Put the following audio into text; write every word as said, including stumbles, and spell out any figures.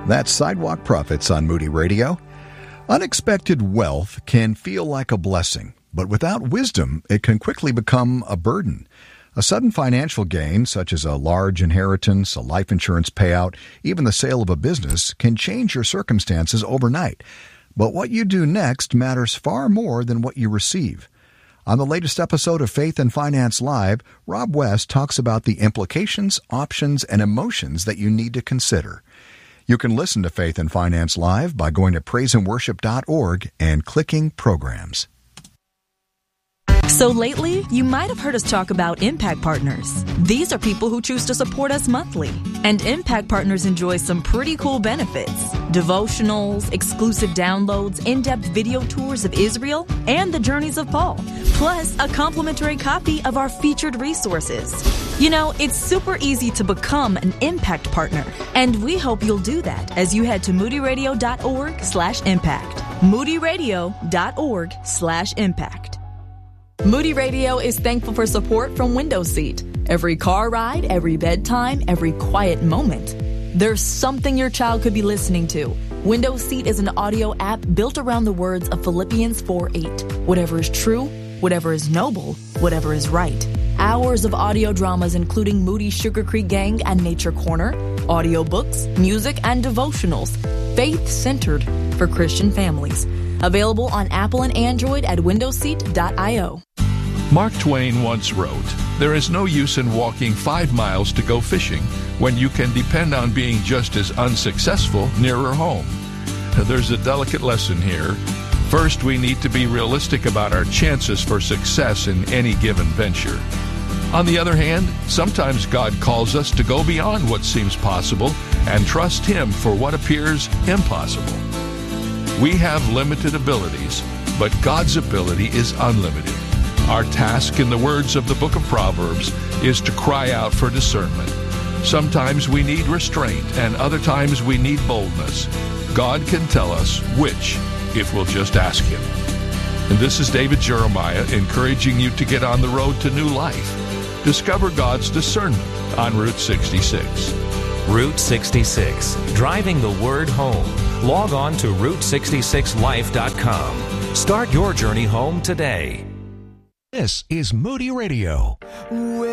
That's Sidewalk Prophets on Moody Radio. Unexpected wealth can feel like a blessing, but without wisdom, it can quickly become a burden. A sudden financial gain, such as a large inheritance, a life insurance payout, even the sale of a business, can change your circumstances overnight. But what you do next matters far more than what you receive. On the latest episode of Faith and Finance Live, Rob West talks about the implications, options, and emotions that you need to consider. You can listen to Faith and Finance Live by going to praise and worship dot org and clicking Programs. So lately, you might have heard us talk about Impact Partners. These are people who choose to support us monthly. And Impact Partners enjoy some pretty cool benefits. Devotionals, exclusive downloads, in-depth video tours of Israel, and the journeys of Paul. Plus, a complimentary copy of our featured resources. You know, it's super easy to become an Impact Partner. And we hope you'll do that as you head to moody radio dot org slash impact. moody radio dot org slash impact. Moody Radio is thankful for support from Windows Seat. Every car ride, every bedtime, every quiet moment. There's something your child could be listening to. Windows Seat is an audio app built around the words of Philippians four eight. Whatever is true, whatever is noble, whatever is right. Hours of audio dramas including Moody's Sugar Creek Gang and Nature Corner, audiobooks, music, and devotionals. Faith-centered for Christian families. Available on Apple and Android at windows seat dot io. Mark Twain once wrote, "There is no use in walking five miles to go fishing when you can depend on being just as unsuccessful nearer home." There's a delicate lesson here. First, we need to be realistic about our chances for success in any given venture. On the other hand, sometimes God calls us to go beyond what seems possible and trust Him for what appears impossible. We have limited abilities, but God's ability is unlimited. Our task, in the words of the book of Proverbs, is to cry out for discernment. Sometimes we need restraint, and other times we need boldness. God can tell us which, if we'll just ask Him. And this is David Jeremiah encouraging you to get on the road to new life. Discover God's discernment on Route sixty-six. Route sixty-six, driving the word home. Log on to route sixty-six life dot com. Start your journey home today. This is Moody Radio.